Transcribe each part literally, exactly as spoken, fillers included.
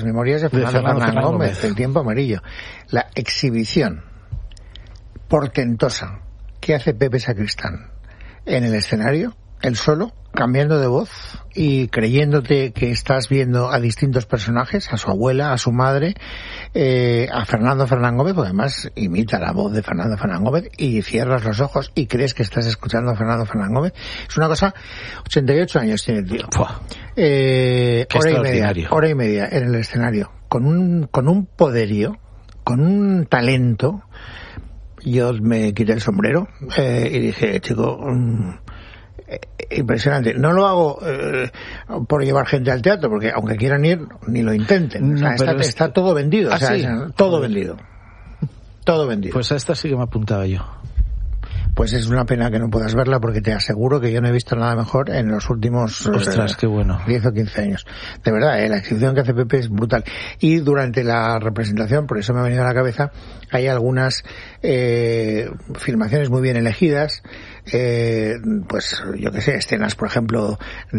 Memorias de Fernando, de Fernando Fernán Gómez, Gómez, El tiempo amarillo. La exhibición portentosa que hace Pepe Sacristán en el escenario, él solo, cambiando de voz y creyéndote que estás viendo a distintos personajes, a su abuela, a su madre, eh, a Fernando Fernán Gómez, porque además imita la voz de Fernando Fernán Gómez, y cierras los ojos y crees que estás escuchando a Fernando Fernán Gómez. Es una cosa, ochenta y ocho años tiene el tío. Eh, hora y media, hora y media en el escenario, con un, con un poderío, con un talento. Yo me quité el sombrero eh, y dije, chico, um, impresionante. No lo hago eh, por llevar gente al teatro, porque aunque quieran ir, ni lo intenten. O sea, no, está, es... está todo vendido. ¿Ah, o sea, sí? Todo Joder. vendido. Todo vendido. Pues a esta sí que me apuntaba yo. Pues es una pena que no puedas verla, porque te aseguro que yo no he visto nada mejor en los últimos Ostras, eh, qué bueno. diez o quince años. De verdad, eh, la exhibición que hace Pepe es brutal. Y durante la representación, por eso me ha venido a la cabeza, hay algunas eh, filmaciones muy bien elegidas, eh, pues yo qué sé, escenas por ejemplo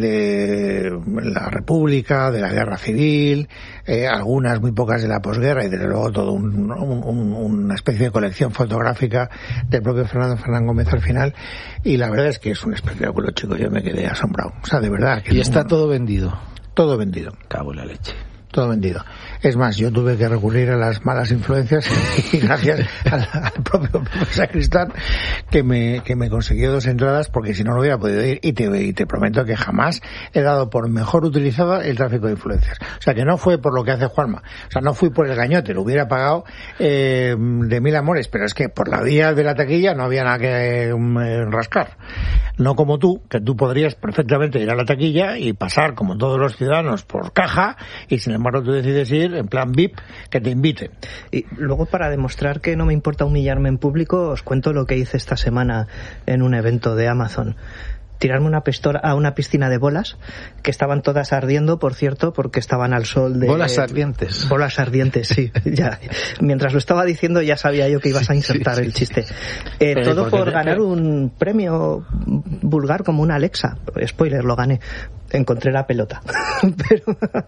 de la República, de la Guerra Civil, eh, algunas muy pocas de la posguerra, y desde luego todo un, un, un, una especie de colección fotográfica del propio Fernando Fernán Gómez al final, y la verdad es que es un espectáculo, chicos. Yo me quedé asombrado, o sea, de verdad que y está un... todo vendido todo vendido cabo la leche todo vendido. Es más, yo tuve que recurrir a las malas influencias y gracias al, al propio Sacristán que me que me consiguió dos entradas, porque si no, no hubiera podido ir, y te, y te prometo que jamás he dado por mejor utilizada el tráfico de influencias. O sea, que no fue por lo que hace Juanma, o sea, no fui por el gañote, lo hubiera pagado eh, de mil amores, pero es que por la vía de la taquilla no había nada que eh, rascar. No como tú, que tú podrías perfectamente ir a la taquilla y pasar como todos los ciudadanos por caja, y sin embargo tú decides ir en plan V I P, que te inviten. Y luego, para demostrar que no me importa humillarme en público, os cuento lo que hice esta semana en un evento de Amazon. Tirarme una pistola a una piscina de bolas, que estaban todas ardiendo, por cierto, porque estaban al sol de... Bolas ardientes. Bolas ardientes, sí. Ya, mientras lo estaba diciendo ya sabía yo que ibas a insertar sí, sí, el chiste. Eh, todo por te... ganar un premio vulgar como una Alexa. Spoiler, lo gané. Encontré la pelota. Pero...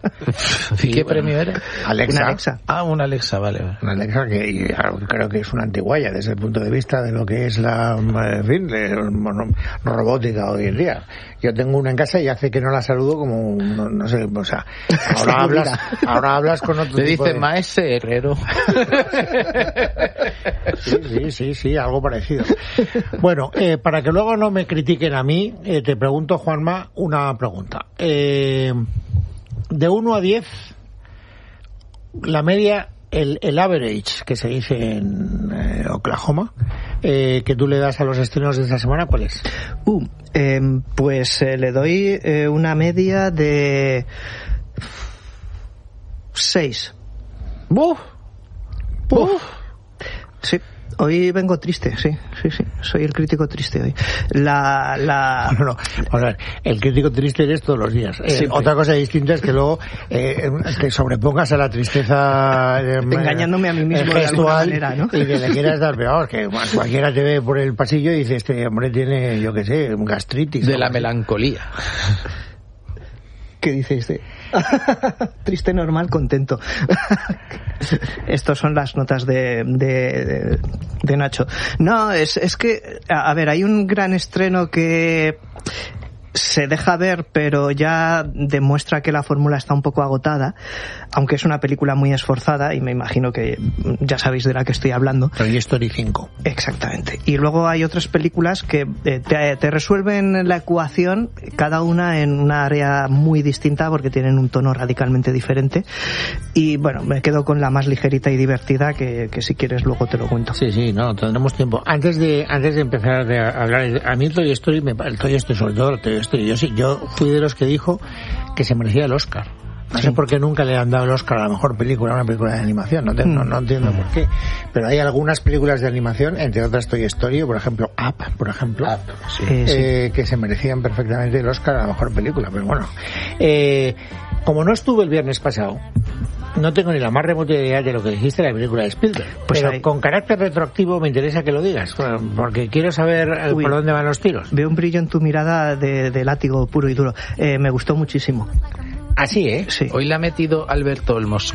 ¿Y qué premio era? Alexa. Una Alexa. Ah, una Alexa, vale. Una Alexa que creo que es una antiguaya desde el punto de vista de lo que es la, en fin, bueno, robótica hoy en día. Yo tengo una en casa y hace que no la saludo como, no, no sé, o sea, ahora hablas, ahora hablas con otro Le tipo dice de... maese herrero. Sí, sí, sí, sí, algo parecido. Bueno, eh, para que luego no me critiquen a mí, eh, te pregunto, Juanma, una pregunta. Eh, de uno a diez, la media, el, el average que se dice en eh, Oklahoma, eh, que tú le das a los estrenos de esta semana, ¿cuál es? Uh, eh, pues eh, le doy eh, una media de seis. ¡Buf! ¡Buf! Sí. Hoy vengo triste, sí, sí, sí. Soy el crítico triste hoy. La, la... No, no, vamos a ver, el crítico triste eres todos los días. Eh, otra cosa distinta es que luego eh, te sobrepongas a la tristeza eh, engañándome a mí mismo de alguna manera, ¿no? Y que le quieras dar peor, que cualquiera te ve por el pasillo y dice, este hombre tiene, yo qué sé, gastritis. De la melancolía. ¿Qué dice este? Triste, normal, contento. Estas son las notas de, de, de Nacho. No, es, es que, a ver, hay un gran estreno que se deja ver, pero ya demuestra que la fórmula está un poco agotada, aunque es una película muy esforzada, y me imagino que ya sabéis de la que estoy hablando. Toy Story cinco. Exactamente. Y luego hay otras películas que eh, te, te resuelven la ecuación, cada una en una área muy distinta, porque tienen un tono radicalmente diferente. Y bueno, me quedo con la más ligerita y divertida, que, que si quieres luego te lo cuento. Sí, sí, no, tendremos tiempo. Antes de antes de empezar a hablar, a mí el Toy Story, me, el Toy Story, sobre todo el Toy Story, yo sí, yo fui de los que dijo que se merecía el Oscar. No sé por qué nunca le han dado el Oscar a la mejor película a una película de animación, no, te, no, no entiendo por qué. Pero hay algunas películas de animación, entre otras Toy Story, por ejemplo, Up, por ejemplo, Up, sí. eh, que se merecían perfectamente el Oscar a la mejor película. Pero bueno, eh, como no estuve el viernes pasado, no tengo ni la más remota idea de lo que dijiste de la película de Spielberg. Pues pero hay... con carácter retroactivo me interesa que lo digas, porque quiero saber Uy, por dónde van los tiros. Veo un brillo en tu mirada de, de látigo puro y duro. Eh, me gustó muchísimo. Así, ¿eh? Sí. Hoy le ha metido Alberto Olmos